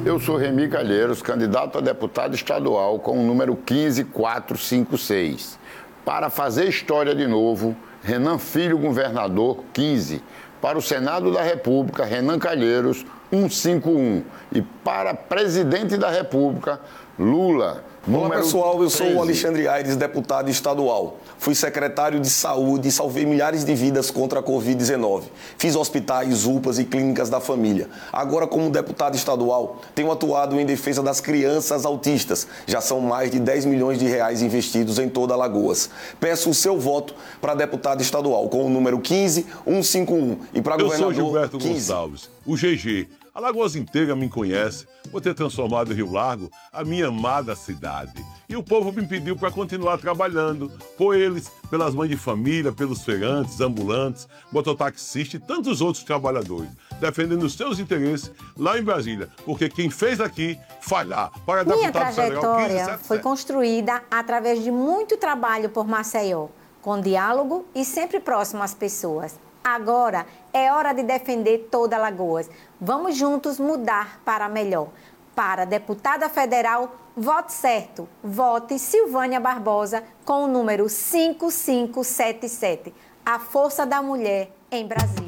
Eu sou Remy Calheiros, candidato a deputado estadual com o número 15456. Para fazer história de novo, Renan Filho, governador, 15. Para o Senado da República, Renan Calheiros, 151. E para presidente da República, Lula, Olá número pessoal, eu 13. sou o Alexandre Aires, deputado estadual. Fui secretário de saúde e salvei milhares de vidas contra a Covid-19. Fiz hospitais, UPAs e clínicas da família. Agora, como deputado estadual, tenho atuado em defesa das crianças autistas. Já são mais de 10 milhões de reais investidos em toda Alagoas. Peço o seu voto para deputado estadual com o número 15151 e para governador Eu sou Gilberto 15. Gonçalves, o GG. Alagoas inteira me conhece por ter transformado Rio Largo a minha amada cidade. E o povo me pediu para continuar trabalhando, por eles, pelas mães de família, pelos feirantes, ambulantes, mototaxistas e tantos outros trabalhadores, defendendo os seus interesses lá em Brasília, porque quem fez aqui, falhar. Para Minha deputado federal, trajetória 1577. foi construída através de muito trabalho por Maceió, com diálogo e sempre próximo às pessoas. Agora é hora de defender toda Alagoas. Vamos juntos mudar para melhor. Para deputada federal, vote certo. Vote Silvânia Barbosa com o número 5577. A força da mulher em Brasília.